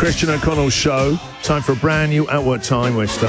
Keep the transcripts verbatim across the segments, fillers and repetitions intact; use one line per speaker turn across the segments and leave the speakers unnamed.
Christian O'Connell Show. Time for a brand new Outwork Time Waster.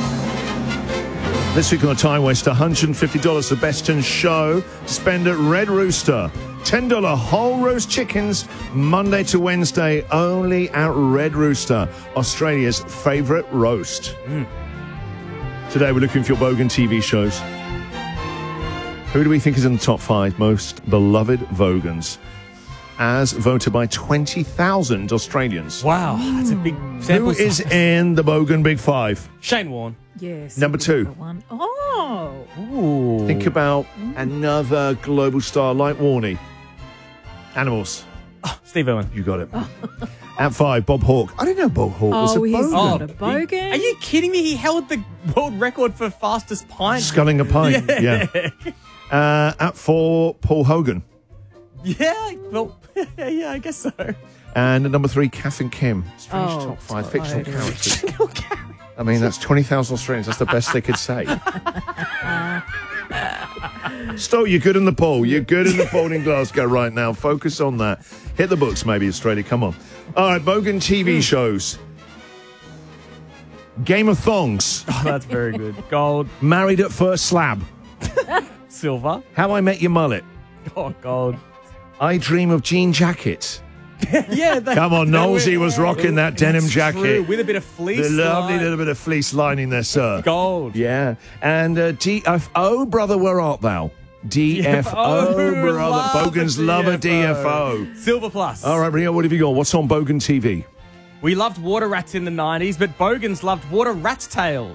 This week on the Time Waster, one hundred fifty dollars the best in show to spend at Red Rooster. ten dollars whole roast chickens, Monday to Wednesday, only at Red Rooster, Australia's favourite roast. Mm. Today we're looking for your Bogan T V shows. Who do we think is in the top five most beloved Vogans? As voted by twenty thousand Australians.
Wow, that's a big sample
Who is in the Bogan Big Five?
Shane Warne.
Yes.
Number two.
One. Oh.
Ooh.
Think about another global star like Warney. Animals.
Oh, Steve Irwin.
You got it. At five, Bob Hawke. I didn't know Bob Hawke was a
Oh, he's
Bogan.
not a
He-
Bogan.
Are you kidding me? He held the world record for fastest pint.
Sculling a pint. Yeah. Uh, at four, Paul Hogan.
Yeah, well, yeah, I guess so.
And at number three, Kath and Kim. Strange
Oh,
top five fictional
totally.
characters. I mean, that's twenty thousand Australians. That's the best they could say. Stowe, you're good in the poll. You're good in the poll in Glasgow right now. Focus on that. Hit the books, maybe, Australia. Come on. All right, Bogan T V shows. Game of Thongs.
Oh, that's very good. Gold.
Married at First Slab.
Silver.
How I Met Your Mullet.
Oh, gold.
I Dream of Jean Jackets.
Yeah. That,
Come on,
that
Knowlesy
was-
was rocking that denim
That's
jacket.
true, with a bit of fleece.
The lovely
line.
little bit of fleece lining there, sir.
Gold.
Yeah. And uh, D F O, brother, where art thou? D F O,
D F O,
brother.
love
Bogans
a
love a
D F
D F
O.
O.
Silver plus.
All right, Rio, what have you got? What's on Bogan T V?
We loved water rats in the nineties, but Bogans loved water rat's tails.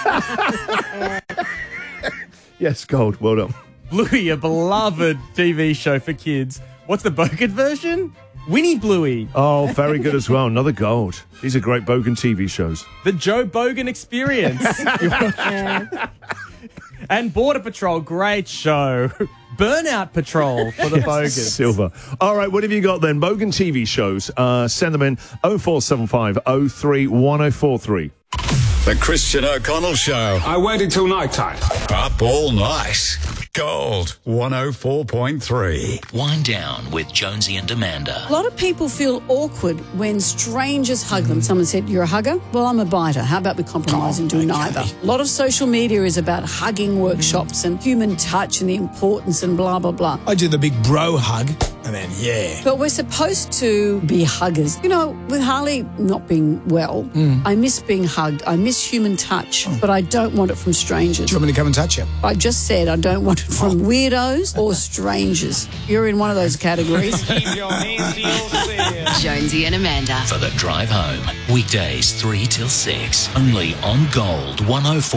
Yes, Gold. Well done.
Bluey, a beloved T V show for kids. What's the Bogan version? Winnie Bluey.
Oh, very good as well. Another Gold. These are great Bogan T V shows.
The Joe Bogan Experience. And Border Patrol, great show. Burnout Patrol for the Bogans.
Silver. All right, what have you got then? Bogan T V shows. Uh, send them in oh four seven five oh three one oh four three.
The Christian O'Connell Show.
I waited till night time.
Up all night. Gold one oh four point three.
Wind Down with Jonesy and Amanda.
A lot of people feel awkward when strangers hug them. Someone said, "You're a hugger?" Well, I'm a biter. How about we compromise and do neither? A lot of social media is about hugging workshops and human touch and the importance and blah, blah, blah.
I do the big bro hug, and then, yeah.
But we're supposed to be huggers. You know, with Harley not being well, I miss being hugged. I miss human touch, but I don't want it from strangers.
Do you want me to come and touch you?
I just said I don't want it from weirdos or strangers. You're in one of those categories.
Keep your hands to yourself.
Jonesy and Amanda. For the drive home. Weekdays three till six. Only on Gold one oh four.